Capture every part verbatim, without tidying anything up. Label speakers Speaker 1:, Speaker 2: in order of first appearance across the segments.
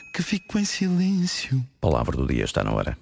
Speaker 1: que fico em silêncio.
Speaker 2: Palavra do dia está na hora.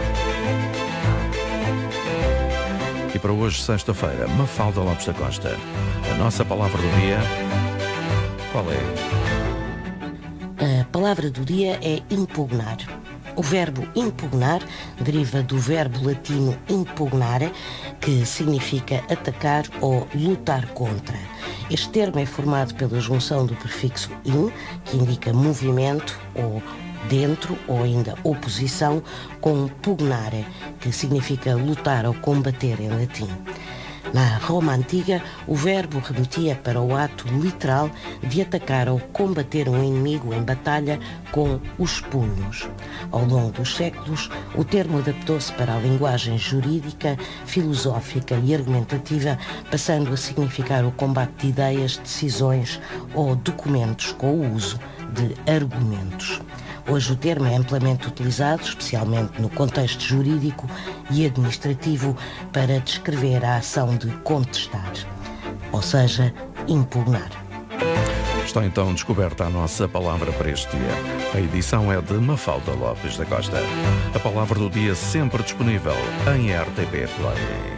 Speaker 2: E para hoje, sexta-feira, Mafalda Lopes da Costa. A nossa palavra do dia, qual
Speaker 3: é? A palavra do dia é impugnar. O verbo impugnar deriva do verbo latino impugnare, que significa atacar ou lutar contra. Este termo é formado pela junção do prefixo in, que indica movimento ou dentro ou ainda oposição, com pugnare, que significa lutar ou combater em latim. Na Roma Antiga, o verbo remetia para o ato literal de atacar ou combater um inimigo em batalha com os punhos. Ao longo dos séculos, o termo adaptou-se para a linguagem jurídica, filosófica e argumentativa, passando a significar o combate de ideias, decisões ou documentos com o uso de argumentos. Hoje o termo é amplamente utilizado, especialmente no contexto jurídico e administrativo, para descrever a ação de contestar, ou seja, impugnar.
Speaker 2: Está então descoberta a nossa palavra para este dia. A edição é de Mafalda Lopes da Costa. A palavra do dia sempre disponível em R T P Play.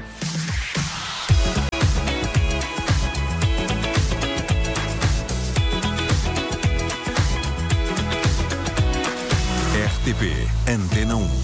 Speaker 4: R T P Antena um.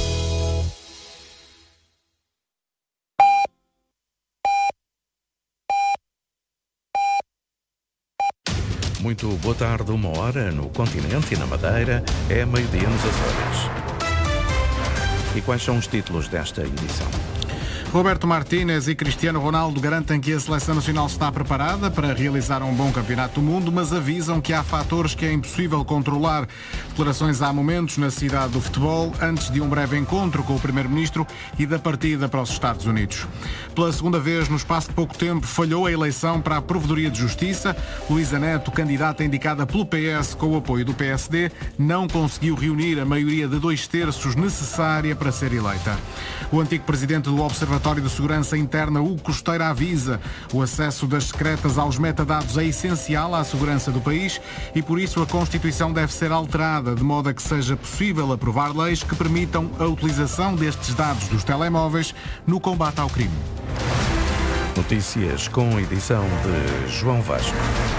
Speaker 2: Muito boa tarde, uma hora no continente e na Madeira, é meio-dia nos Açores. E quais são os títulos desta edição?
Speaker 5: Roberto Martínez e Cristiano Ronaldo garantem que a Seleção Nacional está preparada para realizar um bom campeonato do mundo, mas avisam que há fatores que é impossível controlar. Declarações há momentos na cidade do futebol, antes de um breve encontro com o Primeiro-Ministro e da partida para os Estados Unidos. Pela segunda vez, no espaço de pouco tempo, falhou a eleição para a Provedoria de Justiça. Luísa Neto, candidata indicada pelo P S com o apoio do P S D, não conseguiu reunir a maioria de dois terços necessária para ser eleita. O antigo presidente do Observatório de Segurança Interna, Hugo Costeiro, avisa: o acesso das secretas aos metadados é essencial à segurança do país e, por isso, a Constituição deve ser alterada de modo a que seja possível aprovar leis que permitam a utilização destes dados dos telemóveis no combate ao crime.
Speaker 2: Notícias com edição de João Vasco.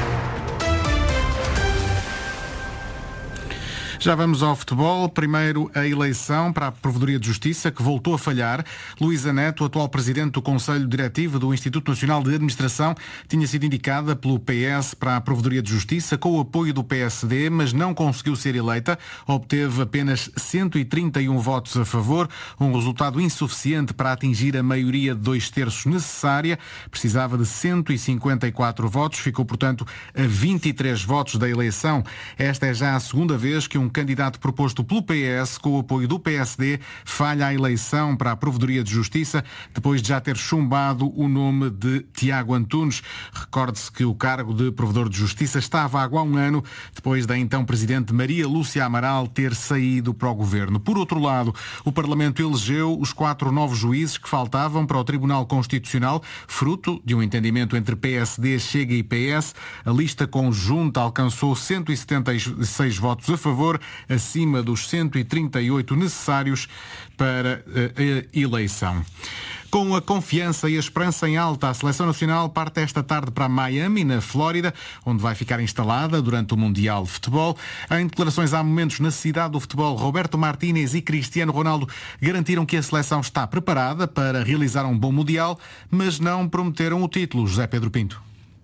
Speaker 5: Já vamos ao futebol. Primeiro, a eleição para a Provedoria de Justiça, que voltou a falhar. Luísa Neto, atual presidente do Conselho Diretivo do Instituto Nacional de Administração, tinha sido indicada pelo P S para a Provedoria de Justiça com o apoio do P S D, mas não conseguiu ser eleita. Obteve apenas cento e trinta e um votos a favor, um resultado insuficiente para atingir a maioria de dois terços necessária. Precisava de cento e cinquenta e quatro votos, ficou, portanto, a vinte e três votos da eleição. Esta é já a segunda vez que um candidato proposto pelo P S com o apoio do P S D falha a eleição para a Provedoria de Justiça depois de já ter chumbado o nome de Tiago Antunes. Recorde-se que o cargo de Provedor de Justiça está vago há um ano depois da então Presidente Maria Lúcia Amaral ter saído para o Governo. Por outro lado, o Parlamento elegeu os quatro novos juízes que faltavam para o Tribunal Constitucional, fruto de um entendimento entre P S D, Chega e P S. A lista conjunta alcançou cento e setenta e seis votos a favor, acima dos cento e trinta e oito necessários para a eleição. Com a confiança e a esperança em alta, a Seleção Nacional parte esta tarde para Miami, na Flórida, onde vai ficar instalada durante o Mundial de Futebol. Em declarações há momentos na cidade do futebol, Roberto Martínez e Cristiano Ronaldo garantiram que a seleção está preparada para realizar um bom Mundial, mas não prometeram o título. José Pedro Pinto.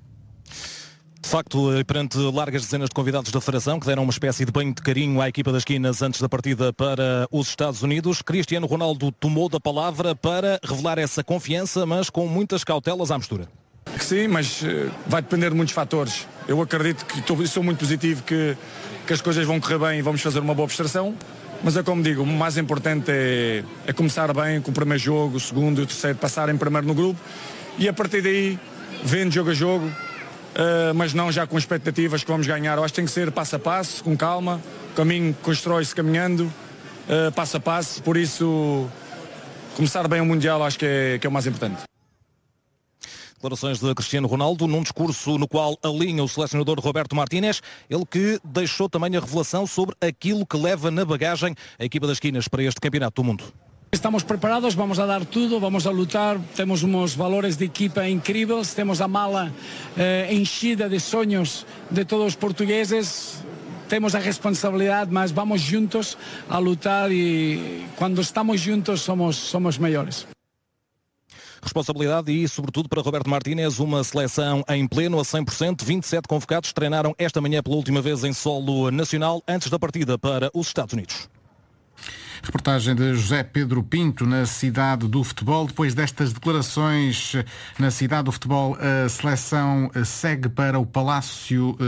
Speaker 6: De facto, perante largas dezenas de convidados da Federação que deram uma espécie de banho de carinho à equipa das Quinas antes da partida para os Estados Unidos, Cristiano Ronaldo tomou da palavra para revelar essa confiança, mas com muitas cautelas à mistura.
Speaker 7: Sim, mas vai depender de muitos fatores. Eu acredito que estou, sou muito positivo que, que as coisas vão correr bem e vamos fazer uma boa prestação, mas é como digo, o mais importante é, é começar bem com o primeiro jogo, o segundo e o terceiro, passarem primeiro no grupo e a partir daí, vendo jogo a jogo, Uh, mas não já com expectativas que vamos ganhar. Eu acho que tem que ser passo a passo, com calma. O caminho constrói-se caminhando, uh, passo a passo. Por isso, começar bem o Mundial acho que é, que é o mais importante.
Speaker 6: Declarações de Cristiano Ronaldo num discurso no qual alinha o selecionador Roberto Martínez, ele que deixou também a revelação sobre aquilo que leva na bagagem a equipa das Quinas para este Campeonato do Mundo.
Speaker 8: Estamos preparados, vamos a dar tudo, vamos a lutar, temos uns valores de equipa incríveis, temos a mala eh, enchida de sonhos de todos os portugueses, temos a responsabilidade, mas vamos juntos a lutar e quando estamos juntos somos, somos melhores.
Speaker 6: Responsabilidade e, sobretudo, para Roberto Martínez, uma seleção em pleno a cem por cento. vinte e sete convocados treinaram esta manhã pela última vez em solo nacional antes da partida para os Estados Unidos.
Speaker 5: Reportagem de José Pedro Pinto na Cidade do Futebol. Depois destas declarações na Cidade do Futebol, a seleção segue para o Palácio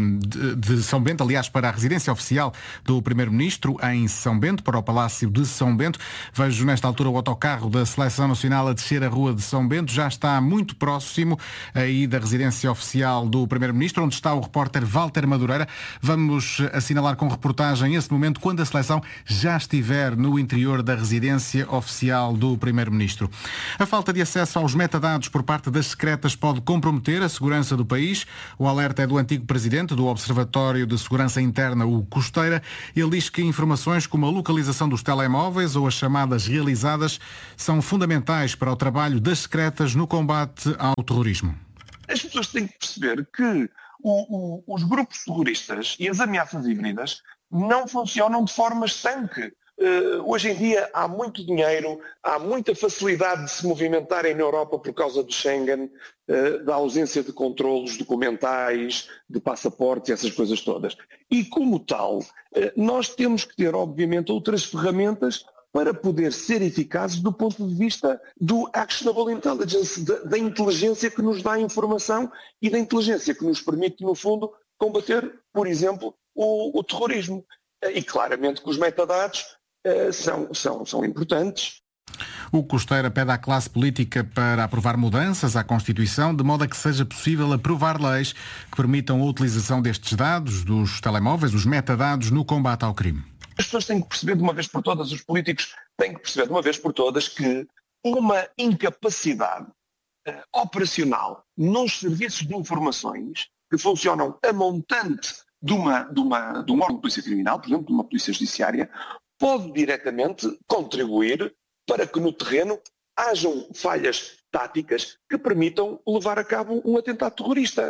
Speaker 5: de São Bento, aliás, para a residência oficial do Primeiro-Ministro em São Bento, para o Palácio de São Bento. Vejo nesta altura o autocarro da Seleção Nacional a descer a Rua de São Bento. Já está muito próximo aí da residência oficial do Primeiro-Ministro, onde está o repórter Walter Madureira. Vamos assinalar com reportagem esse momento quando a seleção já estiver no interior da residência oficial do Primeiro-Ministro. A falta de acesso aos metadados por parte das secretas pode comprometer a segurança do país. O alerta é do antigo presidente do Observatório de Segurança Interna, o Costeira. Ele diz que informações como a localização dos telemóveis ou as chamadas realizadas são fundamentais para o trabalho das secretas no combate ao terrorismo.
Speaker 9: As pessoas têm que perceber que o, o, os grupos terroristas e as ameaças híbridas não funcionam de forma estanque. Uh, hoje em dia há muito dinheiro, há muita facilidade de se movimentarem na Europa por causa do Schengen, uh, da ausência de controlos documentais, de passaportes, essas coisas todas. E como tal, uh, nós temos que ter, obviamente, outras ferramentas para poder ser eficazes do ponto de vista do actionable intelligence, da, da inteligência que nos dá informação e da inteligência que nos permite, no fundo, combater, por exemplo, o, o terrorismo. Uh, e claramente que os metadados Uh, são, são, são importantes.
Speaker 5: O Costeira pede à classe política para aprovar mudanças à Constituição, de modo a que seja possível aprovar leis que permitam a utilização destes dados, dos telemóveis, os metadados, no combate ao crime.
Speaker 9: As pessoas têm que perceber de uma vez por todas, os políticos têm que perceber de uma vez por todas que uma incapacidade uh, operacional nos serviços de informações que funcionam a montante de, uma, de, uma, de um órgão de polícia criminal, por exemplo, de uma polícia judiciária, pode diretamente contribuir para que no terreno hajam falhas táticas que permitam levar a cabo um atentado terrorista.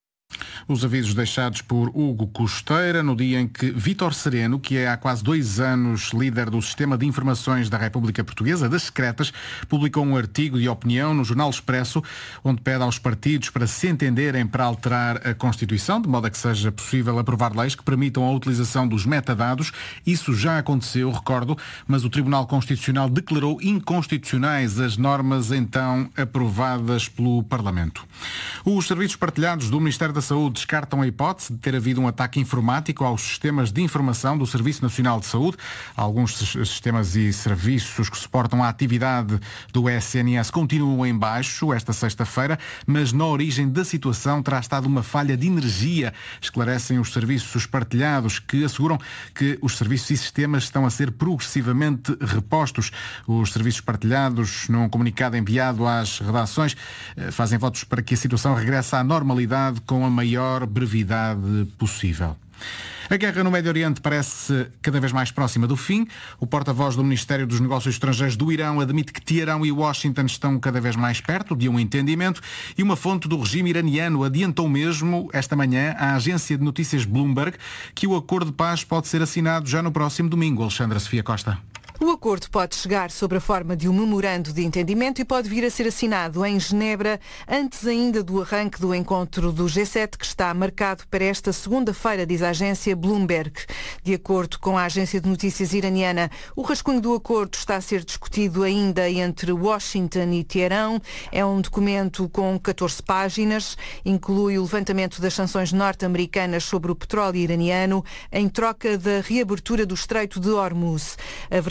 Speaker 5: Os avisos deixados por Hugo Costeira no dia em que Vítor Sereno, que é há quase dois anos líder do Sistema de Informações da República Portuguesa, das Secretas, publicou um artigo de opinião no Jornal Expresso, onde pede aos partidos para se entenderem para alterar a Constituição, de modo a que seja possível aprovar leis que permitam a utilização dos metadados. Isso já aconteceu, recordo, mas o Tribunal Constitucional declarou inconstitucionais as normas então aprovadas pelo Parlamento. Os serviços partilhados do Ministério da Saúde descartam a hipótese de ter havido um ataque informático aos sistemas de informação do Serviço Nacional de Saúde. Alguns sistemas e serviços que suportam a atividade do S N S continuam em baixo esta sexta-feira, mas na origem da situação terá estado uma falha de energia, esclarecem os serviços partilhados, que asseguram que os serviços e sistemas estão a ser progressivamente repostos. Os serviços partilhados, num comunicado enviado às redações, fazem votos para que a situação regresse à normalidade com a maior brevidade possível. A guerra no Médio Oriente parece cada vez mais próxima do fim. O porta-voz do Ministério dos Negócios Estrangeiros do Irão admite que Teherão e Washington estão cada vez mais perto de um entendimento, e uma fonte do regime iraniano adiantou mesmo esta manhã à agência de notícias Bloomberg que o acordo de paz pode ser assinado já no próximo domingo. Alexandra Sofia Costa.
Speaker 10: O acordo pode chegar sob a forma de um memorando de entendimento e pode vir a ser assinado em Genebra antes ainda do arranque do encontro do G sete, que está marcado para esta segunda-feira, diz a agência Bloomberg. De acordo com a agência de notícias iraniana, o rascunho do acordo está a ser discutido ainda entre Washington e Teherão. É um documento com catorze páginas, inclui o levantamento das sanções norte-americanas sobre o petróleo iraniano em troca da reabertura do Estreito de Hormuz. A versão final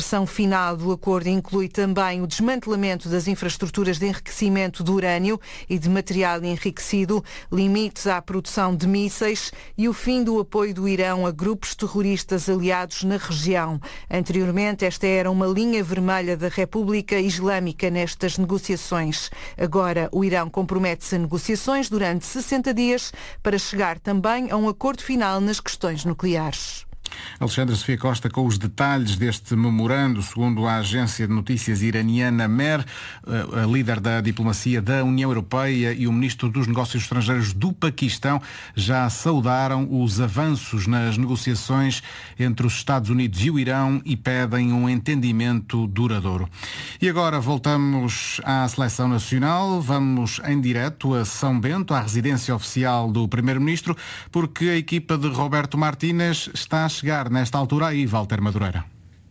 Speaker 10: final do acordo inclui também o desmantelamento das infraestruturas de enriquecimento de urânio e de material enriquecido, limites à produção de mísseis e o fim do apoio do Irão a grupos terroristas aliados na região. Anteriormente, esta era uma linha vermelha da República Islâmica nestas negociações. Agora, o Irão compromete-se a negociações durante sessenta dias para chegar também a um acordo final nas questões nucleares.
Speaker 5: Alexandra Sofia Costa com os detalhes deste memorando, segundo a agência de notícias iraniana Mer, a líder da diplomacia da União Europeia e o ministro dos Negócios Estrangeiros do Paquistão já saudaram os avanços nas negociações entre os Estados Unidos e o Irão e pedem um entendimento duradouro. E agora voltamos à seleção nacional, vamos em direto a São Bento, à residência oficial do Primeiro-Ministro, porque a equipa de Roberto Martínez está a chegar nesta altura aí, Walter Madureira.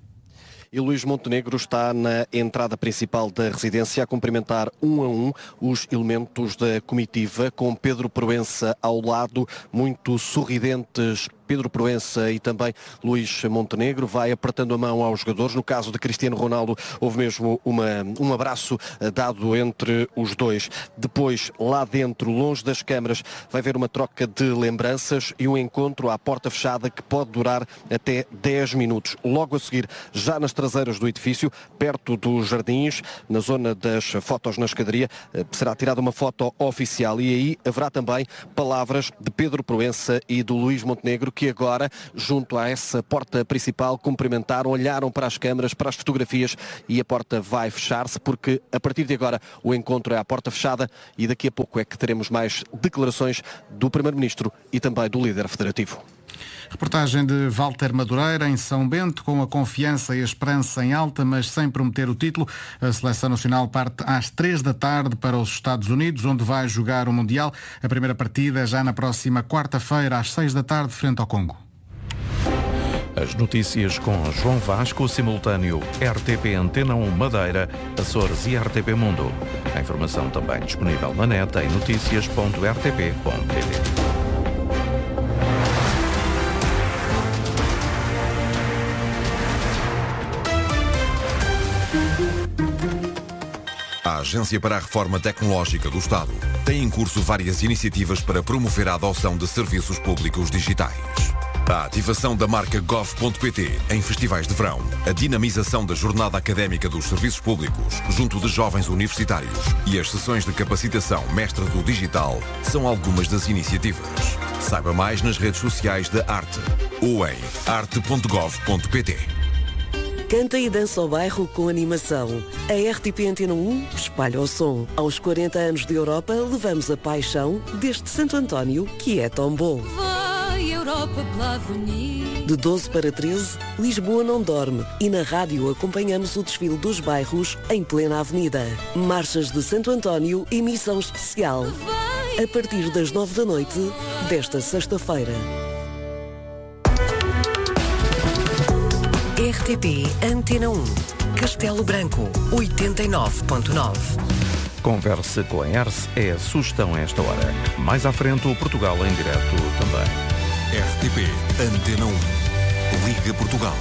Speaker 11: E Luís Montenegro está na entrada principal da residência a cumprimentar um a um os elementos da comitiva, com Pedro Proença ao lado, muito sorridentes. Pedro Proença e também Luís Montenegro vai apertando a mão aos jogadores. No caso de Cristiano Ronaldo, houve mesmo uma, um abraço dado entre os dois. Depois, lá dentro, longe das câmaras, vai haver uma troca de lembranças e um encontro à porta fechada que pode durar até dez minutos. Logo a seguir, já nas traseiras do edifício, perto dos jardins, na zona das fotos na escadaria, será tirada uma foto oficial e aí haverá também palavras de Pedro Proença e do Luís Montenegro, que agora, junto a essa porta principal, cumprimentaram, olharam para as câmaras, para as fotografias e a porta vai fechar-se, porque a partir de agora o encontro é à porta fechada e daqui a pouco é que teremos mais declarações do Primeiro-Ministro e também do líder federativo.
Speaker 5: Reportagem de Walter Madureira em São Bento, com a confiança e a esperança em alta, mas sem prometer o título. A Seleção Nacional parte às três da tarde para os Estados Unidos, onde vai jogar o Mundial. A primeira partida já na próxima quarta-feira, às seis da tarde, frente ao Congo.
Speaker 2: As notícias com João Vasco, simultâneo R T P Antena um Madeira, Açores e R T P Mundo. A informação também disponível na net em notícias ponto r t p ponto p t.
Speaker 4: A Agência para a Reforma Tecnológica do Estado tem em curso várias iniciativas para promover a adoção de serviços públicos digitais. A ativação da marca gov ponto p t em festivais de verão, a dinamização da jornada académica dos serviços públicos junto de jovens universitários e as sessões de capacitação Mestre do Digital são algumas das iniciativas. Saiba mais nas redes sociais da Arte ou em arte ponto gov ponto p t.
Speaker 12: Canta e dança ao bairro com animação. A R T P Antena um espalha o som. Aos quarenta anos de Europa, levamos a paixão deste Santo António, que é tão bom.
Speaker 13: Vai, Europa pela avenida.
Speaker 12: De doze para treze, Lisboa não dorme. E na rádio acompanhamos o desfile dos bairros em plena avenida. Marchas de Santo António, emissão especial. A partir das nove da noite, desta sexta-feira.
Speaker 14: R T P Antena um, Castelo Branco, oitenta e nove ponto nove.
Speaker 2: Converse com a E R S é a sugestão a esta hora. Mais à frente, o Portugal em direto também.
Speaker 4: R T P Antena um, Liga Portugal.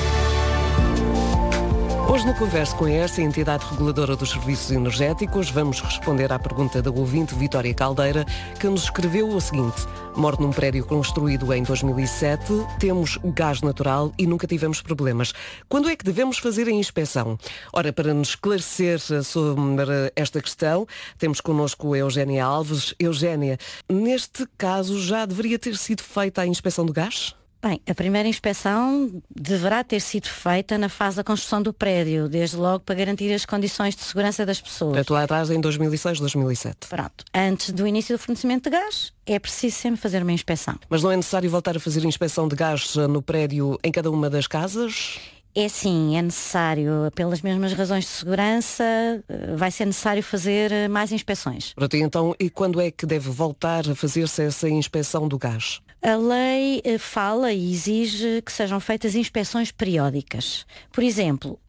Speaker 12: Hoje no Converso com a E R S, a entidade reguladora dos serviços energéticos, vamos responder à pergunta da ouvinte Vitória Caldeira, que nos escreveu o seguinte: moro num prédio construído em dois mil e sete, temos gás natural e nunca tivemos problemas. Quando é que devemos fazer a inspeção? Ora, para nos esclarecer sobre esta questão, temos connosco a Eugénia Alves. Eugénia, neste caso já deveria ter sido feita a inspeção do gás?
Speaker 15: Bem, a primeira inspeção deverá ter sido feita na fase da construção do prédio, desde logo para garantir as condições de segurança das pessoas.
Speaker 12: Portanto, lá atrás em dois mil e seis, dois mil e sete.
Speaker 15: Pronto. Antes do início do fornecimento de gás, é preciso sempre fazer uma inspeção.
Speaker 12: Mas não é necessário voltar a fazer a inspeção de gás no prédio em cada uma das casas?
Speaker 15: É sim, é necessário, pelas mesmas razões de segurança, vai ser necessário fazer mais inspeções.
Speaker 12: Pronto, então, e quando é que deve voltar a fazer-se essa inspeção do gás?
Speaker 15: A lei fala e exige que sejam feitas inspeções periódicas. Por exemplo,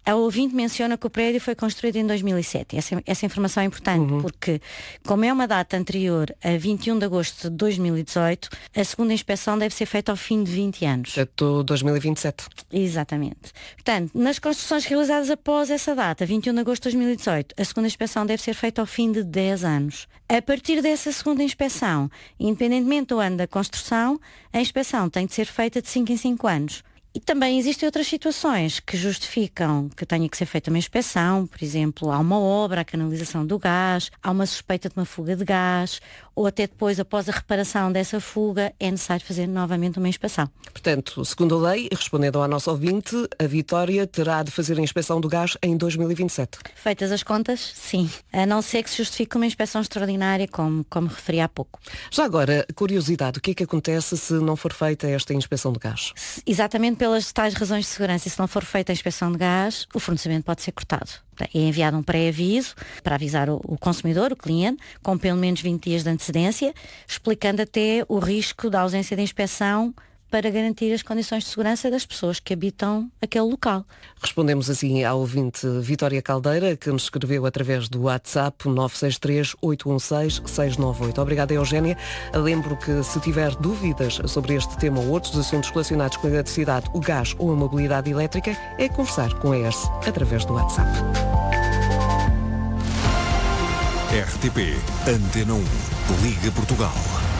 Speaker 15: A ouvinte menciona que o prédio foi construído em dois mil e sete. Essa, essa informação é importante, uhum. porque, como é uma data anterior a vinte e um de agosto de dois mil e dezoito, a segunda inspeção deve ser feita ao fim de vinte anos.
Speaker 12: Até dois mil e vinte e sete.
Speaker 15: Exatamente. Portanto, nas construções realizadas após essa data, vinte e um de agosto de dois mil e dezoito, a segunda inspeção deve ser feita ao fim de dez anos. A partir dessa segunda inspeção, independentemente do ano da construção, a inspeção tem de ser feita de cinco em cinco anos. E também existem outras situações que justificam que tenha que ser feita uma inspeção. Por exemplo, há uma obra, a canalização do gás, há uma suspeita de uma fuga de gás, ou até depois, após a reparação dessa fuga, é necessário fazer novamente uma inspeção.
Speaker 12: Portanto, segundo a lei, respondendo à nossa ouvinte, a Vitória terá de fazer a inspeção do gás em dois mil e vinte e sete.
Speaker 15: Feitas as contas, sim. A não ser que se justifique uma inspeção extraordinária, como, como referi há pouco.
Speaker 12: Já agora, curiosidade, o que é que acontece se não for feita esta inspeção do gás?
Speaker 15: Exatamente pelas tais razões de segurança, e se não for feita a inspeção de gás, o fornecimento pode ser cortado. É enviado um pré-aviso para avisar o, o consumidor, o cliente, com pelo menos vinte dias de antecedência, explicando até o risco da ausência de inspeção para garantir as condições de segurança das pessoas que habitam aquele local.
Speaker 12: Respondemos assim ao ouvinte Vitória Caldeira, que nos escreveu através do WhatsApp nove seis três, oito um seis, seis nove oito. Obrigada, Eugénia. Lembro que se tiver dúvidas sobre este tema ou outros assuntos relacionados com a eletricidade, o gás ou a mobilidade elétrica, é conversar com a E R S através do WhatsApp.
Speaker 4: R T P Antena um. Liga Portugal.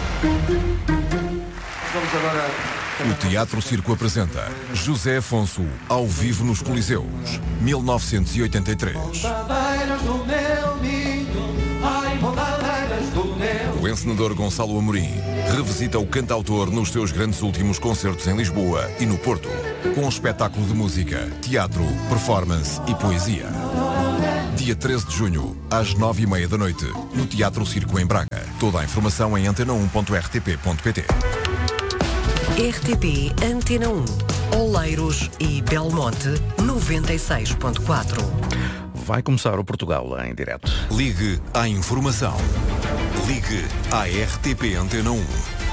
Speaker 16: Vamos agora...
Speaker 4: O Teatro Circo apresenta José Afonso, ao vivo nos Coliseus, mil novecentos e oitenta e três. O encenador Gonçalo Amorim revisita o cantautor nos seus grandes últimos concertos em Lisboa e no Porto, com um espetáculo de música, teatro, performance e poesia. Dia treze de junho, às nove e meia da noite, no Teatro Circo em Braga. Toda a informação em antena um ponto r t p ponto p t.
Speaker 14: R T P Antena um, Oleiros e Belmonte noventa e seis ponto quatro.
Speaker 2: Vai começar o Portugal em direto.
Speaker 4: Ligue à informação. Ligue à R T P Antena um.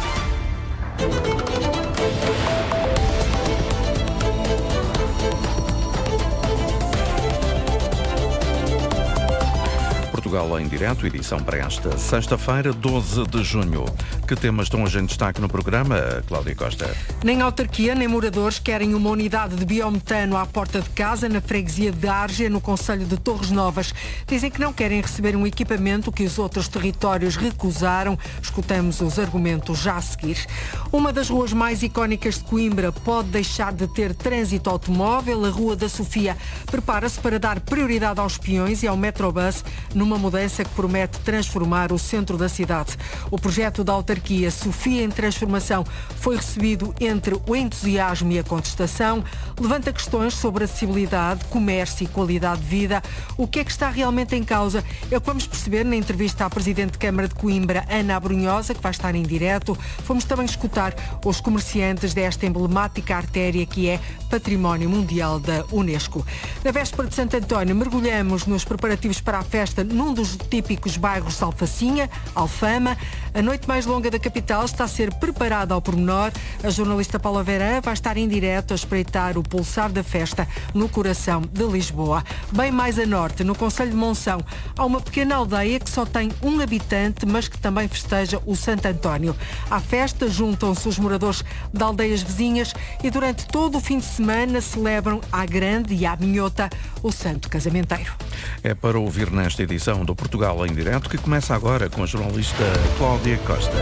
Speaker 2: Portugal em direto, edição para esta sexta-feira, doze de junho. Que temas estão hoje em destaque no programa, Cláudia Costa?
Speaker 17: Nem autarquia, nem moradores querem uma unidade de biometano à porta de casa, na freguesia de Árzea, no concelho de Torres Novas. Dizem que não querem receber um equipamento que os outros territórios recusaram. Escutamos os argumentos já a seguir. Uma das ruas mais icónicas de Coimbra pode deixar de ter trânsito automóvel. A Rua da Sofia prepara-se para dar prioridade aos peões e ao Metrobus, numa mudança que promete transformar o centro da cidade. O projeto da autarquia Sofia em Transformação foi recebido entre o entusiasmo e a contestação. Levanta questões sobre acessibilidade, comércio e qualidade de vida. O que é que está realmente em causa? É o que vamos perceber na entrevista à Presidente de Câmara de Coimbra, Ana Abrunhosa, que vai estar em direto. Fomos também escutar os comerciantes desta emblemática artéria que é Património Mundial da Unesco. Na véspera de Santo António, mergulhamos nos preparativos para a festa num dos típicos bairros de Alfacinha, Alfama. A noite mais longa da capital está a ser preparada ao pormenor. A jornalista Paula Verã vai estar em direto a espreitar o pulsar da festa no coração de Lisboa. Bem mais a norte, no concelho de Monção, há uma pequena aldeia que só tem um habitante, mas que também festeja o Santo António. À festa juntam-se os moradores de aldeias vizinhas e durante todo o fim de semana celebram à grande e à minhota o Santo Casamenteiro.
Speaker 2: É para ouvir nesta edição do Portugal em direto, que começa agora com a jornalista Cláudia Costa.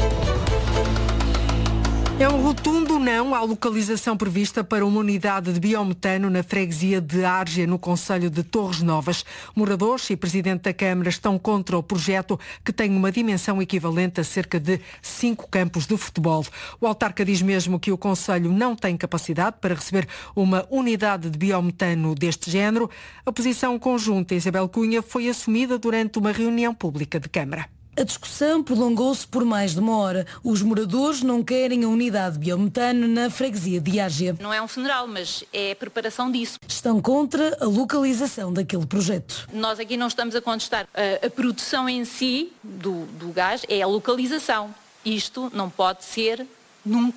Speaker 17: É um rotundo não à localização prevista para uma unidade de biometano na freguesia de Árzea, no concelho de Torres Novas. Moradores e Presidente da Câmara estão contra o projeto, que tem uma dimensão equivalente a cerca de cinco campos de futebol. O autarca diz mesmo que o concelho não tem capacidade para receber uma unidade de biometano deste género. A posição conjunta, Isabel Cunha, foi assumida durante uma reunião pública de Câmara.
Speaker 18: A discussão prolongou-se por mais de uma hora. Os moradores não querem a unidade de biometano na freguesia de Árzea.
Speaker 19: Não é um funeral, mas é a preparação disso.
Speaker 18: Estão contra a localização daquele projeto.
Speaker 19: Nós aqui não estamos a contestar a, a produção em si do, do gás, é a localização. Isto não pode ser nunca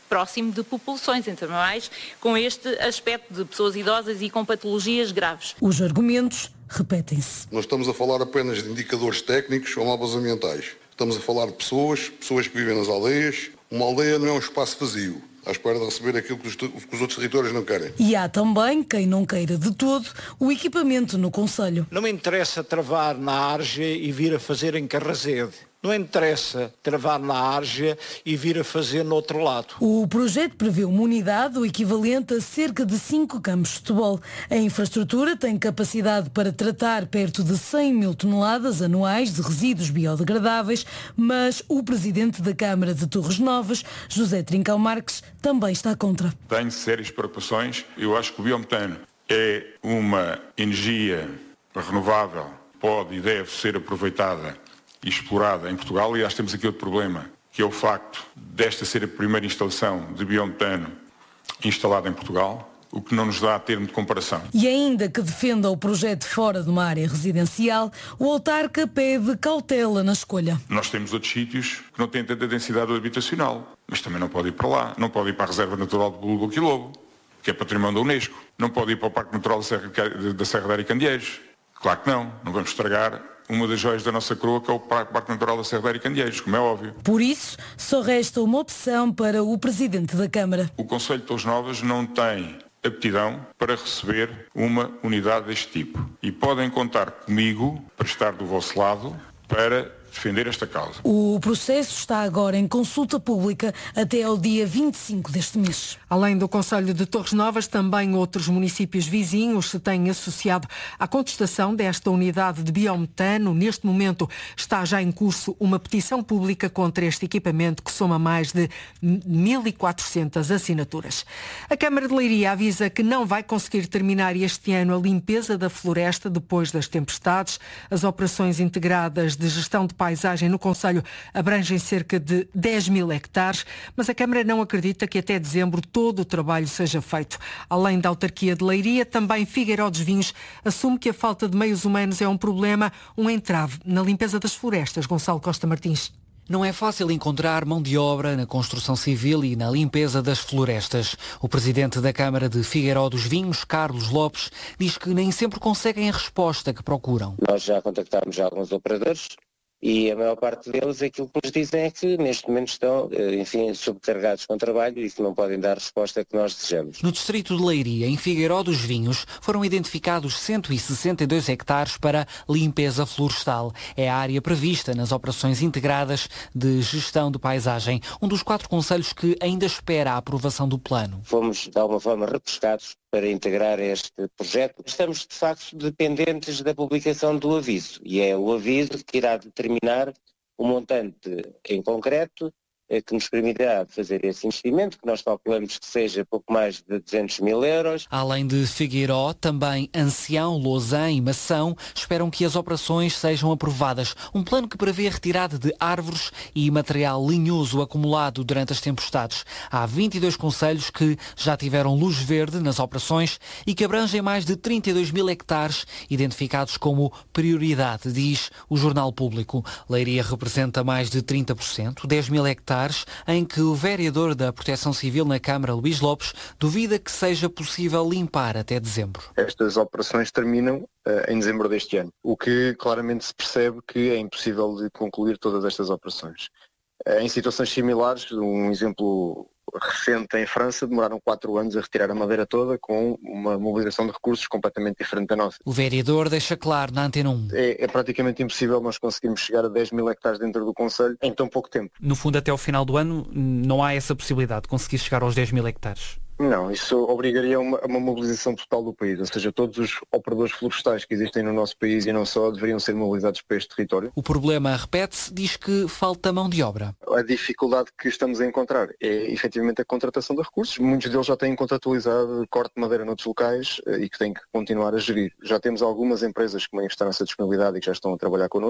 Speaker 19: próximo de populações, entre mais com este aspecto de pessoas idosas e com patologias graves.
Speaker 18: Os argumentos repetem-se.
Speaker 16: Não estamos a falar apenas de indicadores técnicos ou mapas ambientais. Estamos a falar de pessoas, pessoas que vivem nas aldeias. Uma aldeia não é um espaço vazio, à espera de receber aquilo que os, que os outros territórios não querem.
Speaker 18: E há também quem não queira de todo o equipamento no concelho.
Speaker 20: Não me interessa travar na Árgia e vir a fazer em Carrazede. Não interessa travar na Árgia e vir a fazer no outro lado.
Speaker 18: O projeto prevê uma unidade o equivalente a cerca de cinco campos de futebol. A infraestrutura tem capacidade para tratar perto de cem mil toneladas anuais de resíduos biodegradáveis, mas o presidente da Câmara de Torres Novas, José Trincão Marques, também está contra.
Speaker 21: Tenho sérias preocupações. Eu acho que o biometano é uma energia renovável, pode e deve ser aproveitada e explorada em Portugal. E aliás, temos aqui outro problema, que é o facto desta ser a primeira instalação de biometano instalada em Portugal, o que não nos dá termo de comparação.
Speaker 18: E ainda que defenda o projeto fora de uma área residencial, o autarca pede cautela na escolha.
Speaker 21: Nós temos outros sítios que não têm tanta densidade habitacional, mas também não pode ir para lá. Não pode ir para a Reserva Natural de Bolo do Quilobo, que é património da Unesco. Não pode ir para o Parque Natural da Serra, da Serra de Aricandieiros. Claro que não. Não vamos estragar uma das joias da nossa coroa, que é o Parque Natural da Serra de Aricandieiros, como é óbvio.
Speaker 18: Por isso, só resta uma opção para o Presidente da Câmara.
Speaker 21: O Concelho de Torres Novas não tem aptidão para receber uma unidade deste tipo. E podem contar comigo para estar do vosso lado para defender esta causa.
Speaker 18: O processo está agora em consulta pública até ao dia vinte e cinco deste mês.
Speaker 17: Além do Concelho de Torres Novas, também outros municípios vizinhos se têm associado à contestação desta unidade de biometano. Neste momento está já em curso uma petição pública contra este equipamento que soma mais de mil e quatrocentas assinaturas. A Câmara de Leiria avisa que não vai conseguir terminar este ano a limpeza da floresta depois das tempestades. As operações integradas de gestão de paisagem no concelho abrangem cerca de dez mil hectares, mas a Câmara não acredita que até dezembro todo o trabalho seja feito. Além da autarquia de Leiria, também Figueiró dos Vinhos assume que a falta de meios humanos é um problema, um entrave na limpeza das florestas. Gonçalo Costa Martins.
Speaker 22: Não é fácil encontrar mão de obra na construção civil e na limpeza das florestas. O presidente da Câmara de Figueiró dos Vinhos, Carlos Lopes, diz que nem sempre conseguem a resposta que procuram.
Speaker 23: Nós já contactámos já alguns operadores e a maior parte deles aquilo que nos dizem é que neste momento estão, enfim, sobrecarregados com trabalho e que não podem dar a resposta que nós desejamos.
Speaker 22: No distrito de Leiria, em Figueiró dos Vinhos, foram identificados cento e sessenta e dois hectares para limpeza florestal. É a área prevista nas operações integradas de gestão de paisagem, um dos quatro concelhos que ainda espera a aprovação do plano.
Speaker 23: Fomos, de alguma forma, repescados para integrar este projeto. Estamos, de facto, dependentes da publicação do aviso e é o aviso que irá determinar o montante em concreto que nos permitirá fazer esse investimento, que nós calculamos que seja pouco mais de duzentos mil euros.
Speaker 22: Além de Figueiró, também Ancião, Lousã e Mação esperam que as operações sejam aprovadas. Um plano que prevê a retirada de árvores e material linhoso acumulado durante as tempestades. Há vinte e dois concelhos que já tiveram luz verde nas operações e que abrangem mais de trinta e dois mil hectares, identificados como prioridade, diz o Jornal Público. Leiria representa mais de trinta por cento, dez mil hectares, em que o vereador da Proteção Civil na Câmara, Luís Lopes, duvida que seja possível limpar até dezembro.
Speaker 24: Estas operações terminam uh, em dezembro deste ano, o que claramente se percebe que é impossível de concluir todas estas operações. Uh, em situações similares, um exemplo recente em França, demoraram quatro anos a retirar a madeira toda com uma mobilização de recursos completamente diferente da nossa.
Speaker 22: O vereador deixa claro na Antena um.
Speaker 24: É, é praticamente impossível nós conseguirmos chegar a dez mil hectares dentro do concelho em tão pouco tempo.
Speaker 22: No fundo, até ao final do ano, não há essa possibilidade de conseguir chegar aos dez mil hectares.
Speaker 24: Não, isso obrigaria a uma, a uma mobilização total do país, ou seja, todos os operadores florestais que existem no nosso país e não só deveriam ser mobilizados para este território.
Speaker 22: O problema, repete-se, diz que falta mão de obra.
Speaker 24: A dificuldade que estamos a encontrar é efetivamente a contratação de recursos. Muitos deles já têm contratualizado corte de madeira noutros locais e que têm que continuar a gerir. Já temos algumas empresas que manifestaram essa disponibilidade e que já estão a trabalhar connosco.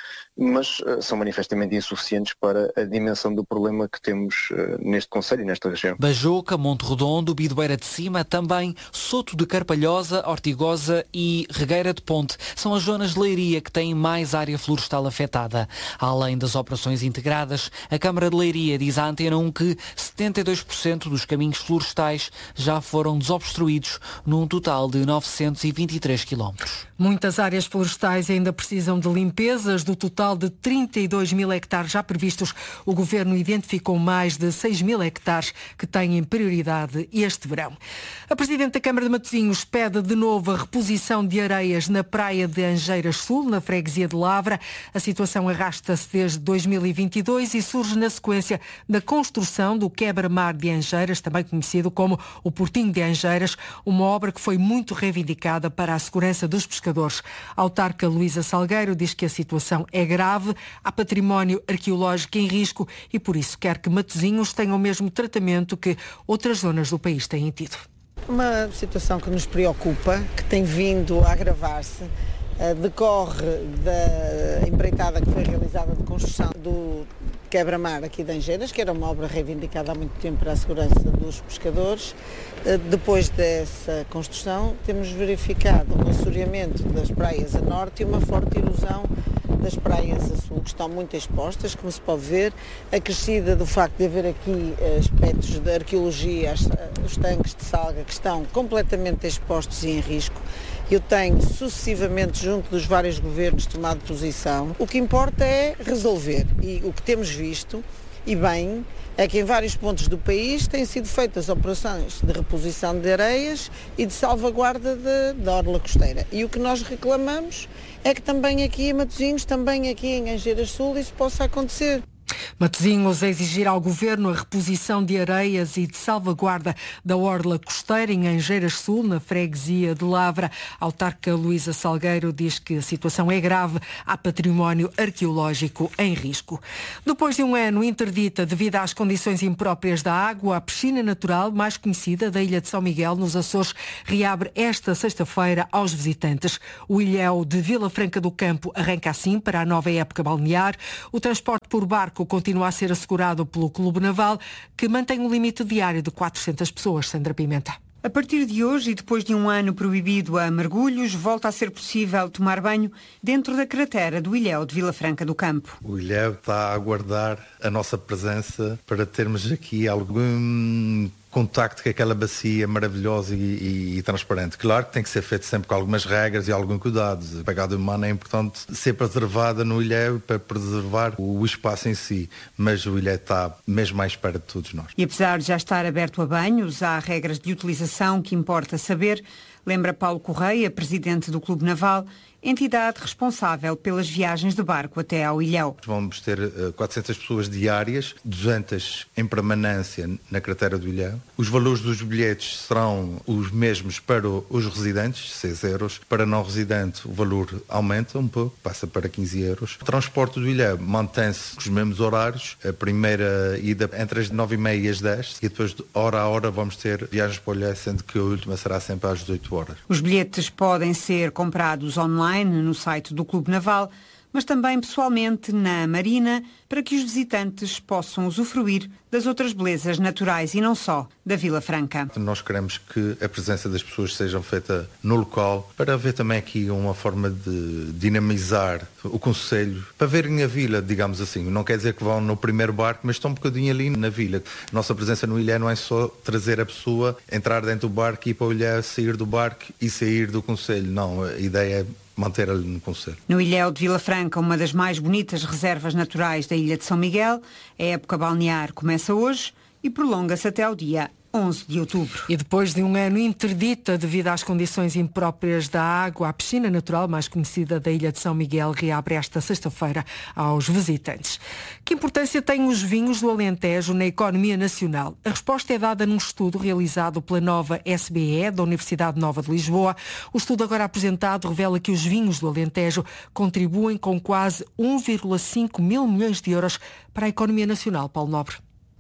Speaker 24: mas uh, são manifestamente insuficientes para a dimensão do problema que temos uh, neste concelho e nesta região.
Speaker 22: Bajoca, Monte Redondo, Bidoeira de Cima, também Soto de Carpalhosa, Ortigosa e Regueira de Ponte. São as zonas de Leiria que têm mais área florestal afetada. Além das operações integradas, a Câmara de Leiria diz à Antena um que setenta e dois por cento dos caminhos florestais já foram desobstruídos, num total de novecentos e vinte e três quilómetros.
Speaker 17: Muitas áreas florestais ainda precisam de limpezas. Do total de trinta e dois mil hectares já previstos, o Governo identificou mais de seis mil hectares que têm prioridade este verão. A Presidente da Câmara de Matosinhos pede de novo a reposição de areias na praia de Angeiras Sul, na freguesia de Lavra. A situação arrasta-se desde dois mil e vinte e dois e surge na sequência da construção do quebra-mar de Angeiras, também conhecido como o Portinho de Angeiras, uma obra que foi muito reivindicada para a segurança dos pescadores. A autarca Luísa Salgueiro diz que a situação é grave, há património arqueológico em risco e por isso quer que Matosinhos tenha o mesmo tratamento que outras zonas do país têm tido.
Speaker 1: Uma situação que nos preocupa, que tem vindo a agravar-se, decorre da empreitada que foi realizada de construção do quebra-mar aqui de Angeiras, que era uma obra reivindicada há muito tempo para a segurança dos pescadores. Depois dessa construção, temos verificado um assoreamento das praias a norte e uma forte erosão das praias a sul, que estão muito expostas, como se pode ver, acrescida do facto de haver aqui aspectos de arqueologia, os tanques de salga que estão completamente expostos e em risco. Eu tenho sucessivamente, junto dos vários governos, tomado posição. O que importa é resolver. E o que temos visto, e bem, é que em vários pontos do país têm sido feitas operações de reposição de areias e de salvaguarda de, da orla costeira. E o que nós reclamamos é que também aqui em Matosinhos, também aqui em Angeiras Sul, isso possa acontecer.
Speaker 17: Matosinhos a exigir ao Governo a reposição de areias e de salvaguarda da orla costeira em Angeiras Sul, na freguesia de Lavra. A autarca Luísa Salgueiro diz que a situação é grave, há património arqueológico em risco. Depois de um ano interdita devido às condições impróprias da água, a piscina natural, mais conhecida da Ilha de São Miguel, nos Açores, reabre esta sexta-feira aos visitantes. O ilhéu de Vila Franca do Campo arranca assim para a nova época balnear. O transporte por barco continua a ser assegurado pelo Clube Naval, que mantém um limite diário de quatrocentas pessoas. Sandra Pimenta.
Speaker 3: A partir de hoje, e depois de um ano proibido a mergulhos, volta a ser possível tomar banho dentro da cratera do ilhéu de Vila Franca do Campo.
Speaker 7: O ilhéu está a aguardar a nossa presença para termos aqui algum contacto com aquela bacia maravilhosa e, e, e transparente. Claro que tem que ser feito sempre com algumas regras e algum cuidado. A pegada humana é importante ser preservada no ilhéu para preservar o espaço em si, mas o ilhéu está mesmo mais perto de todos nós.
Speaker 3: E apesar de já estar aberto a banhos, há regras de utilização que importa saber, lembra Paulo Correia, presidente do Clube Naval, entidade responsável pelas viagens de barco até ao ilhéu.
Speaker 7: Vamos ter uh, quatrocentas pessoas diárias, duzentas em permanência na cratera do ilhéu. Os valores dos bilhetes serão os mesmos para os residentes, seis euros. Para não residente o valor aumenta um pouco, passa para quinze euros. O transporte do ilhéu mantém-se com os mesmos horários. A primeira ida entre as nove e meia e as dez e depois de hora a hora vamos ter viagens para o ilhéu, sendo que a última será sempre às dezoito horas.
Speaker 3: Os bilhetes podem ser comprados online no site do Clube Naval, mas também pessoalmente na Marina, para que os visitantes possam usufruir das outras belezas naturais e não só da Vila Franca.
Speaker 7: Nós queremos que a presença das pessoas seja feita no local, para haver também aqui uma forma de dinamizar o concelho, para verem a vila, digamos assim. Não quer dizer que vão no primeiro barco, mas estão um bocadinho ali na vila. Nossa presença no ilhéu não é só trazer a pessoa, entrar dentro do barco, ir para o ilhéu, sair do barco e sair do concelho. Não, a ideia é manter ali no concelho.
Speaker 3: No ilhéu de Vila Franca, uma das mais bonitas reservas naturais da Ilha de São Miguel, a época balnear começa hoje e prolonga-se até ao dia onze de outubro.
Speaker 17: E depois de um ano interdita devido às condições impróprias da água, a piscina natural mais conhecida da Ilha de São Miguel reabre esta sexta-feira aos visitantes. Que importância têm os vinhos do Alentejo na economia nacional? A resposta é dada num estudo realizado pela nova S B E da Universidade Nova de Lisboa. O estudo agora apresentado revela que os vinhos do Alentejo contribuem com quase um vírgula cinco mil milhões de euros para a economia nacional. Paulo Nobre.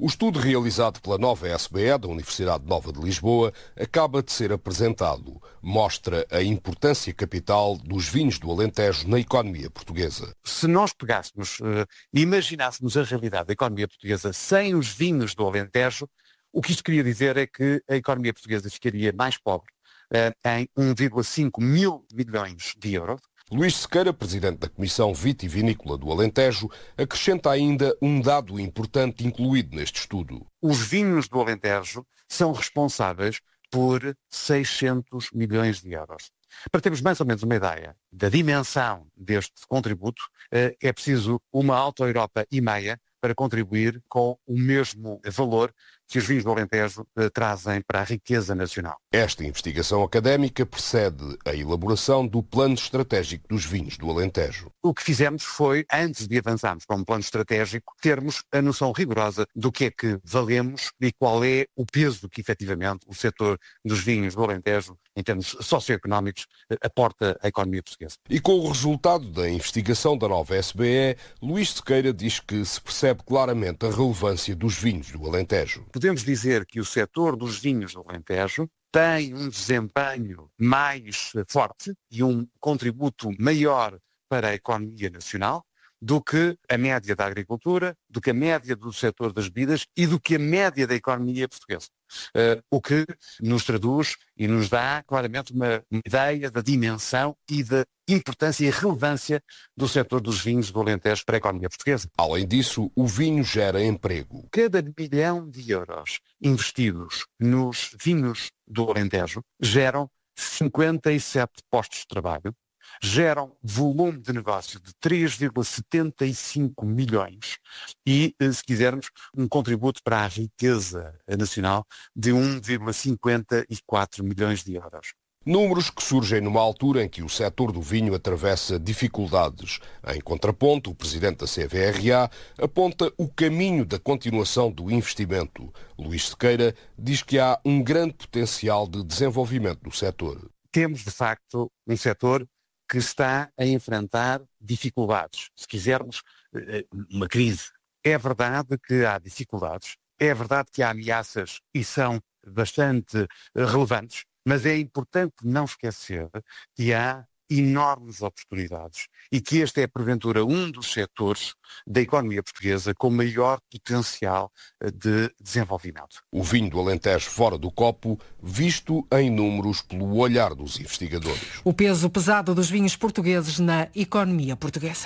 Speaker 6: O estudo realizado pela Nova S B E, da Universidade Nova de Lisboa, acaba de ser apresentado. Mostra a importância capital dos vinhos do Alentejo na economia portuguesa.
Speaker 8: Se nós pegássemos e uh, imaginássemos a realidade da economia portuguesa sem os vinhos do Alentejo, o que isto queria dizer é que a economia portuguesa ficaria mais pobre uh, em um vírgula cinco mil milhões de euros.
Speaker 6: Luís Sequeira, presidente da Comissão Vitivinícola do Alentejo, acrescenta ainda um dado importante incluído neste estudo.
Speaker 8: Os vinhos do Alentejo são responsáveis por seiscentos milhões de euros. Para termos mais ou menos uma ideia da dimensão deste contributo, é preciso uma auto-Europa e meia para contribuir com o mesmo valor que os vinhos do Alentejo eh, trazem para a riqueza nacional.
Speaker 6: Esta investigação académica precede a elaboração do Plano Estratégico dos Vinhos do Alentejo.
Speaker 8: O que fizemos foi, antes de avançarmos para um plano estratégico, termos a noção rigorosa do que é que valemos e qual é o peso que, efetivamente, o setor dos vinhos do Alentejo, em termos socioeconómicos, aporta à economia portuguesa.
Speaker 6: E com o resultado da investigação da Nova S B E, Luís Sequeira diz que se percebe claramente a relevância dos vinhos do Alentejo.
Speaker 8: Podemos dizer que o setor dos vinhos do Alentejo tem um desempenho mais forte e um contributo maior para a economia nacional do que a média da agricultura, do que a média do setor das bebidas e do que a média da economia portuguesa. Uh, o que nos traduz e nos dá claramente uma, uma ideia da dimensão e da importância e relevância do setor dos vinhos do Alentejo para a economia portuguesa.
Speaker 6: Além disso, o vinho gera emprego.
Speaker 8: Cada milhão de euros investidos nos vinhos do Alentejo geram cinquenta e sete postos de trabalho, geram volume de negócio de três vírgula setenta e cinco milhões e, se quisermos, um contributo para a riqueza nacional de um vírgula cinquenta e quatro milhões de euros.
Speaker 6: Números que surgem numa altura em que o setor do vinho atravessa dificuldades. Em contraponto, o presidente da C V R A aponta o caminho da continuação do investimento. Luís Sequeira diz que há um grande potencial de desenvolvimento do setor.
Speaker 8: Temos, de facto, um setor que está a enfrentar dificuldades, se quisermos, uma crise. É verdade que há dificuldades, é verdade que há ameaças e são bastante relevantes, mas é importante não esquecer que há enormes oportunidades e que este é, porventura, um dos setores da economia portuguesa com maior potencial de desenvolvimento.
Speaker 6: O vinho do Alentejo fora do copo, visto em números pelo olhar dos investigadores.
Speaker 17: O peso pesado dos vinhos portugueses na economia portuguesa.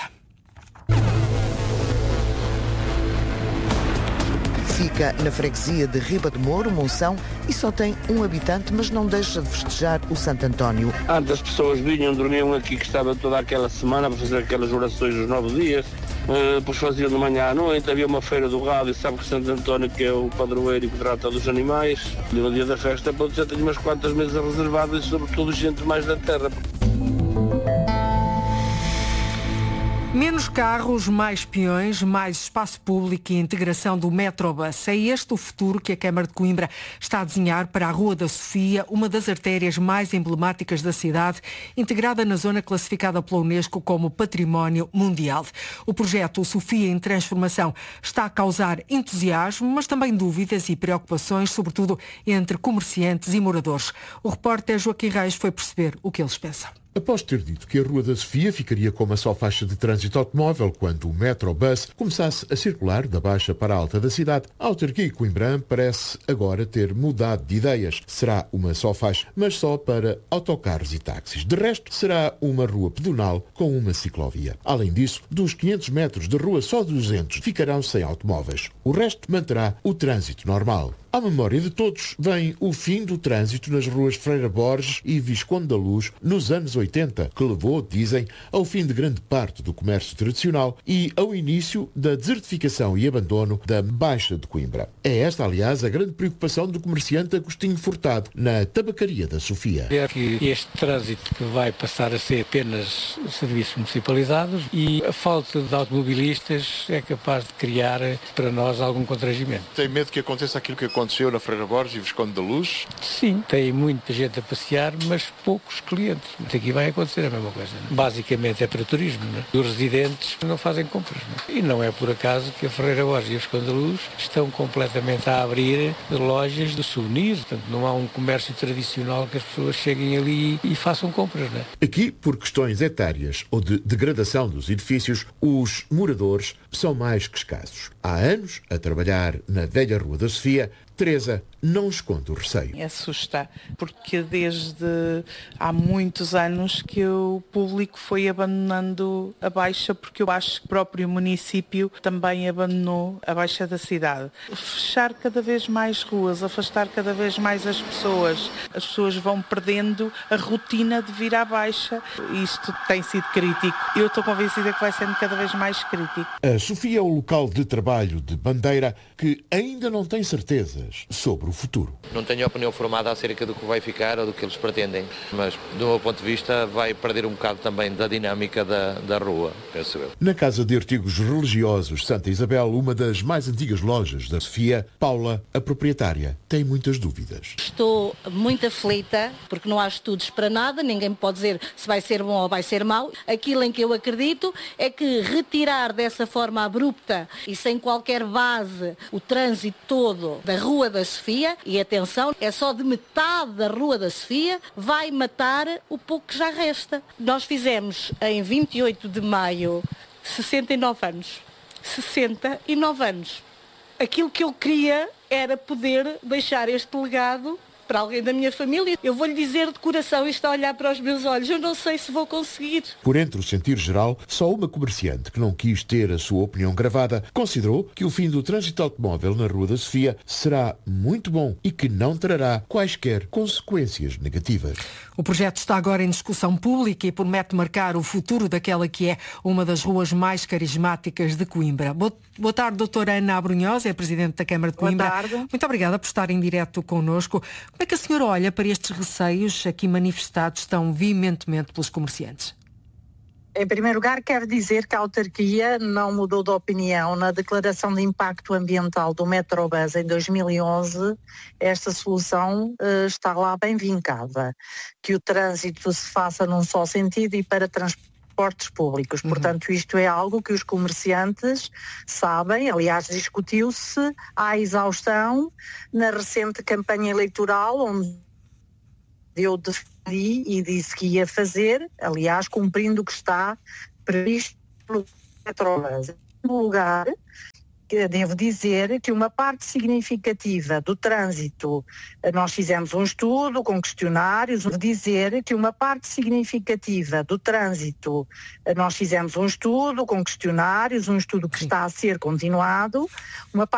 Speaker 9: Fica na freguesia de Riba de Moro, Monção, e só tem um habitante, mas não deixa de festejar o Santo António.
Speaker 10: Antes as pessoas vinham, dormiam aqui, que estava toda aquela semana para fazer aquelas orações dos nove dias, uh, depois faziam de manhã à noite, havia uma feira do gado, e sabe que o Santo António, que é o padroeiro e que trata dos animais, e no dia da festa, já tenho umas quantas mesas reservadas, e sobretudo gente mais da terra.
Speaker 17: Menos carros, mais peões, mais espaço público e integração do Metrobus. É este o futuro que a Câmara de Coimbra está a desenhar para a Rua da Sofia, uma das artérias mais emblemáticas da cidade, integrada na zona classificada pela Unesco como Património Mundial. O projeto Sofia em Transformação está a causar entusiasmo, mas também dúvidas e preocupações, sobretudo entre comerciantes e moradores. O repórter Joaquim Reis foi perceber o que eles pensam.
Speaker 25: Após ter dito que a Rua da Sofia ficaria com uma só faixa de trânsito automóvel quando o Metrobus começasse a circular da baixa para a alta da cidade, a autarquia Coimbrã parece agora ter mudado de ideias. Será uma só faixa, mas só para autocarros e táxis. De resto, será uma rua pedonal com uma ciclovia. Além disso, dos quinhentos metros de rua, só duzentos ficarão sem automóveis. O resto manterá o trânsito normal. À memória de todos, vem o fim do trânsito nas ruas Freira Borges e Visconde da Luz nos anos oitenta, que levou, dizem, ao fim de grande parte do comércio tradicional e ao início da desertificação e abandono da Baixa de Coimbra. É esta, aliás, a grande preocupação do comerciante Agostinho Furtado, na tabacaria da Sofia.
Speaker 26: É que este trânsito que vai passar a ser apenas serviços municipalizados e a falta de automobilistas é capaz de criar para nós algum constrangimento.
Speaker 27: Tem medo que aconteça aquilo que aconteceu
Speaker 5: aconteceu na Freira Borges e Visconde da Luz?
Speaker 26: Sim, tem muita gente a passear, mas poucos clientes. Aqui vai acontecer a mesma coisa. Basicamente é para turismo, não é? Os residentes não fazem compras. Não é? E não é por acaso que a Freira Borges e a Visconde da Luz estão completamente a abrir lojas de souvenirs. Portanto, não há um comércio tradicional que as pessoas cheguem ali e façam compras. Não é?
Speaker 25: Aqui, por questões etárias ou de degradação dos edifícios, os moradores são mais que escassos. Há anos, a trabalhar na velha Rua da Sofia, Teresa não esconde o receio.
Speaker 11: Assusta, porque desde há muitos anos que o público foi abandonando a Baixa, porque eu acho que o próprio município também abandonou a Baixa da cidade. Fechar cada vez mais ruas, afastar cada vez mais as pessoas. As pessoas vão perdendo a rotina de vir à Baixa. Isto tem sido crítico. Eu estou convencida que vai sendo cada vez mais crítico.
Speaker 25: A Sofia é o local de trabalho de Bandeira que ainda não tem certezas sobre o futuro.
Speaker 12: Não tenho opinião formada acerca do que vai ficar ou do que eles pretendem, mas do meu ponto de vista vai perder um bocado também da dinâmica da, da rua, penso eu.
Speaker 25: Na Casa de Artigos Religiosos Santa Isabel, uma das mais antigas lojas da Sofia, Paula, a proprietária, tem muitas dúvidas.
Speaker 13: Estou muito aflita, porque não há estudos para nada, ninguém me pode dizer se vai ser bom ou vai ser mau. Aquilo em que eu acredito é que retirar dessa forma abrupta e sem qualquer base o trânsito todo da Rua da Sofia, e atenção, é só de metade da Rua da Sofia, vai matar o pouco que já resta. Nós fizemos em vinte e oito de maio sessenta e nove anos. sessenta e nove anos. Aquilo que eu queria era poder deixar este legado para alguém da minha família. Eu vou-lhe dizer de coração, isto a olhar para os meus olhos, eu não sei se vou conseguir.
Speaker 25: Por entre o sentir geral, só uma comerciante que não quis ter a sua opinião gravada considerou que o fim do trânsito automóvel na Rua da Sofia será muito bom e que não trará quaisquer consequências negativas.
Speaker 17: O projeto está agora em discussão pública e promete marcar o futuro daquela que é uma das ruas mais carismáticas de Coimbra. Boa, boa tarde, doutora Ana Abrunhosa, é Presidente da Câmara de Coimbra.
Speaker 13: Boa tarde.
Speaker 17: Muito obrigada por estar em direto connosco. Como é que a senhora olha para estes receios aqui manifestados tão veementemente pelos comerciantes?
Speaker 14: Em primeiro lugar, quero dizer que a autarquia não mudou de opinião. Na declaração de impacto ambiental do Metrobus em dois mil e onze, esta solução uh, está lá bem vincada, que o trânsito se faça num só sentido e para transportes públicos. Uhum. Portanto, isto é algo que os comerciantes sabem, aliás, discutiu-se à exaustão na recente campanha eleitoral, onde eu defendi e disse que ia fazer, aliás, cumprindo o que está previsto no Metrobus. No lugar, devo dizer que uma parte significativa do trânsito, nós fizemos um estudo com questionários, devo dizer que uma parte significativa do trânsito, nós fizemos um estudo com questionários, um estudo que está a ser continuado, uma parte